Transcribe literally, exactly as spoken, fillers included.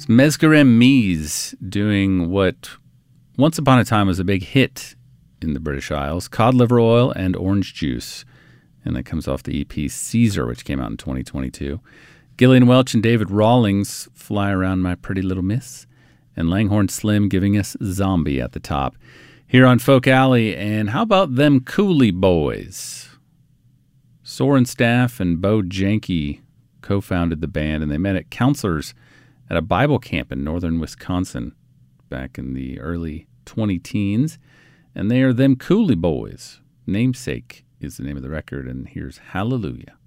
It's Mescarim Mees doing what once upon a time was a big hit in the British Isles, cod liver oil and orange juice. And that comes off the E P Caesar, which came out in twenty twenty-two. Gillian Welch and David Rawlings, Fly Around My Pretty Little Miss. And Langhorne Slim giving us Zombie at the top. Here on Folk Alley, and how about them Cooley Boys? Soren Staff and Bo Janke co-founded the band, and they met at Counselors at a Bible camp in northern Wisconsin back in the early twenty-teens. And they are them Cooley Boys. Namesake is the name of the record, and here's Hallelujah.